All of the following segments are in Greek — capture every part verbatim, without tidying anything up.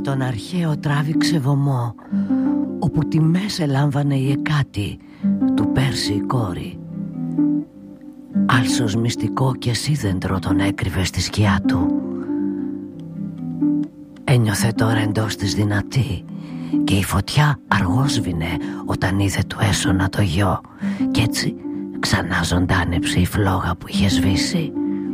τον αρχαίο τράβηξε βωμό, όπου τη μέση λάμβανε η Εκάτη, του Πέρση η κόρη. Άλσος μυστικό και σίδεντρο τον έκρυβε στη σκιά του. Ένιωθε τώρα εντός της δυνατή, και η φωτιά αργόσβηνε όταν είδε του Έσωνα το γιο, κι έτσι ξανά ζωντάνεψε η φλόγα που είχε σβήσει.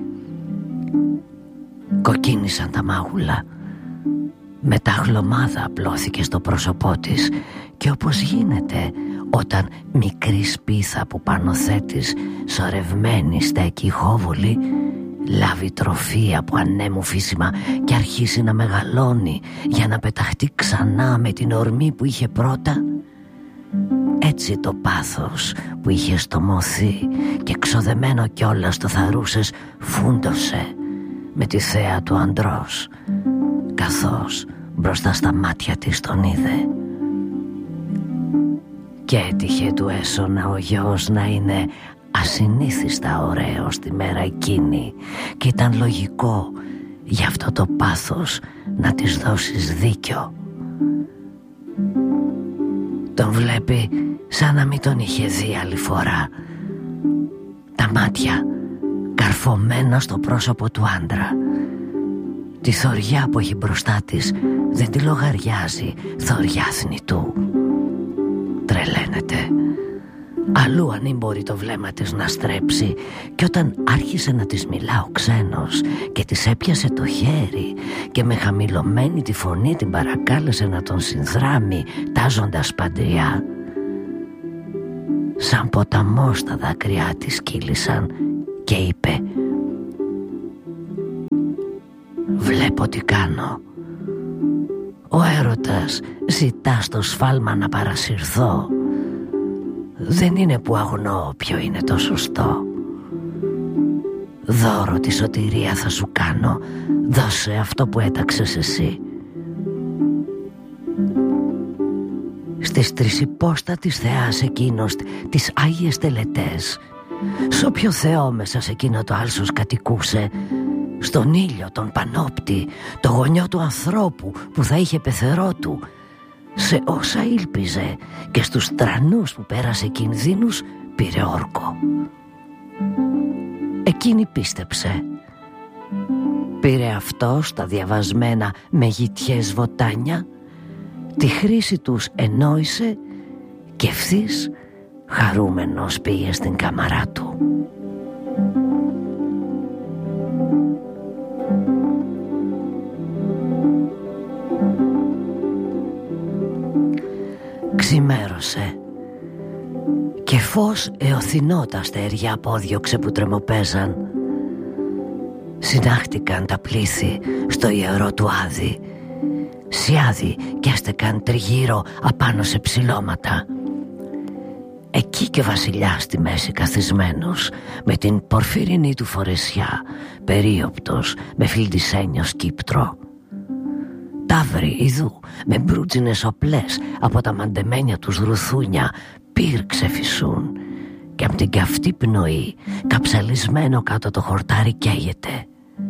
Κοκκίνησαν τα μάγουλα. Μετά χλωμάδα απλώθηκε στο πρόσωπό της, και όπως γίνεται όταν μικρή σπίθα που πάνω θέτεις σορευμένη στέκει ηχόβολη, λάβει τροφή από ανέμου φύσιμα και αρχίσει να μεγαλώνει για να πεταχτεί ξανά με την ορμή που είχε πρώτα, έτσι το πάθος που είχε στομωθεί και ξοδεμένο κιόλας το θαρούσες φούντωσε με τη θέα του ανδρός, καθώς μπροστά στα μάτια της τον είδε. Και έτυχε του Έσωνα ο γιος να είναι ασυνήθιστα ωραίος τη μέρα εκείνη, και ήταν λογικό γι' αυτό το πάθος να της δώσεις δίκιο. Τον βλέπει σαν να μην τον είχε δει άλλη φορά, τα μάτια καρφωμένα στο πρόσωπο του άντρα. Τη θωριά που έχει μπροστά της δεν τη λογαριάζει θωριά θνητού. Τρελαίνεται. Αλλού αν μπορεί το βλέμμα της να στρέψει, και όταν άρχισε να της μιλά ο ξένος και της έπιασε το χέρι και με χαμηλωμένη τη φωνή την παρακάλεσε να τον συνδράμει τάζοντας παντριά, σαν ποταμός τα δάκρυά της κύλησαν και είπε: «Βλέπω τι κάνω. Ο έρωτας ζητά στο σφάλμα να παρασυρθώ. Δεν είναι που αγνώ ποιο είναι το σωστό. Δώρο τη σωτηρία θα σου κάνω. Δώσε αυτό που έταξες εσύ». Στις τρισυπόστατης θεάς εκείνος τις Άγιες Τελετές, σ' όποιο θεό μέσα σε εκείνο το άλσος κατοικούσε, στον ήλιο τον Πανόπτη, το γονιό του ανθρώπου που θα είχε πεθερό του, σε όσα ήλπιζε και στους τρανούς που πέρασε κινδύνους πήρε όρκο. Εκείνη πίστεψε. Πήρε αυτό στα διαβασμένα με γητιές βοτάνια, τη χρήση τους ενόησε και ευθύς χαρούμενος πήγε στην κάμαρά του. Ξημέρωσε και φως εωθινό τα αστέρια απόδιωξε που τρεμοπέζαν. Συνάχτηκαν τα πλήθη στο ιερό του Άδη, σιάδι και έστεκαν τριγύρω απάνω σε ψηλώματα. Εκεί και ο βασιλιάς στη μέση καθισμένος, με την πορφυρινή του φορεσιά, περίοπτος με φιλτισένιο σκύπτρο. Ταύροι ειδού με μπρούτζινες οπλές από τα μαντεμένια τους ρουθούνια πύρξε φυσούν, και απ' την καυτή πνοή καψαλισμένο κάτω το χορτάρι καίγεται.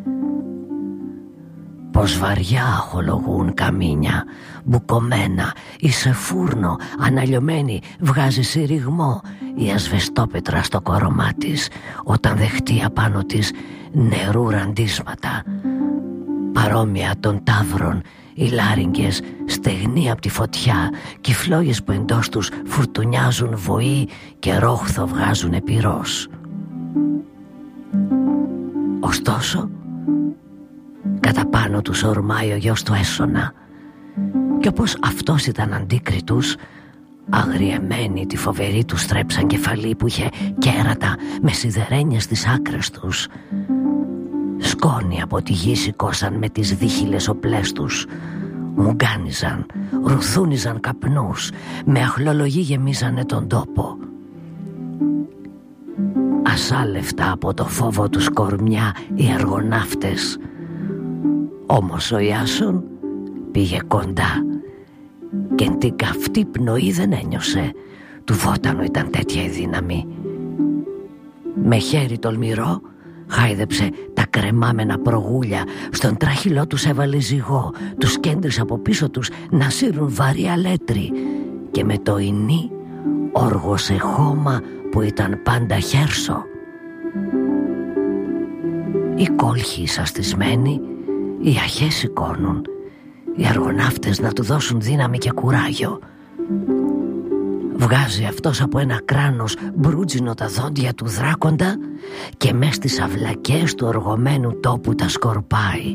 Πως βαριά αχολογούν καμίνια, μπουκωμένα ή σε φούρνο αναλιωμένη βγάζει συρριγμό η ασβεστόπετρα στο κορωμά της, όταν δεχτεί απάνω της νερού ραντίσματα. Παρόμοια των ταύρων οι λάριγκες στεγνοί από τη φωτιά, και οι φλόγες που εντός τους φουρτουνιάζουν βοή και ρόχθο βγάζουν πυρός. Ωστόσο κατά πάνω τους ορμάει ο γιος του Έσωνα, και όπως αυτός ήταν αντίκριτους, αγριεμένοι τη φοβερή του στρέψαν κεφαλή που είχε κέρατα με σιδερένιες στις άκρες τους. Σκόνη από τη γη σηκώσαν με τις δίχυλες οπλές τους, μουγκάνιζαν, ρουθούνιζαν καπνούς, με αχλολογή γεμίζανε τον τόπο. Ασάλευτα από το φόβο τους κορμιά οι αργοναύτες. Όμως ο Ιάσον πήγε κοντά και εν την καυτή πνοή δεν ένιωσε. Του βότανου ήταν τέτοια η δύναμη. Με χέρι τολμηρό Χάιδεψε τα κρεμάμενα προγούλια, στον τράχυλό τους έβαλε ζυγό, τους κέντρισε από πίσω τους να σύρουν βαρύ αλέτρι και με το ινί όργωσε χώμα που ήταν πάντα χέρσο. Οι κόλχοι σαστισμένοι, οι αχές σηκώνουν, οι αργοναύτες να του δώσουν δύναμη και κουράγιο. Βγάζει αυτός από ένα κράνος μπρούτζινο τα δόντια του δράκοντα και μες στις αυλακές του οργωμένου τόπου τα σκορπάει.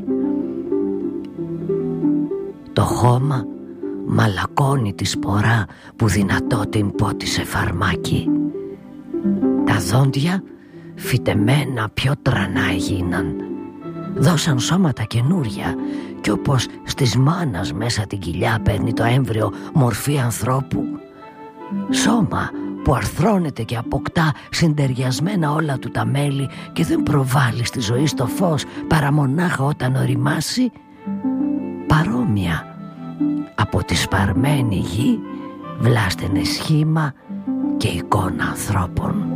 Το χώμα μαλακώνει τη σπορά που δυνατό την πότισε φαρμάκι. Τα δόντια φυτεμένα πιο τρανά έγιναν. Δώσαν σώματα καινούρια κι όπως στις μάνας μέσα την κοιλιά παίρνει το έμβριο μορφή ανθρώπου, σώμα που αρθρώνεται και αποκτά συντεριασμένα όλα του τα μέλη και δεν προβάλλει στη ζωή στο φως παρά μονάχα όταν οριμάσει, παρόμοια από τη σπαρμένη γη βλάστενε σχήμα και εικόνα ανθρώπων.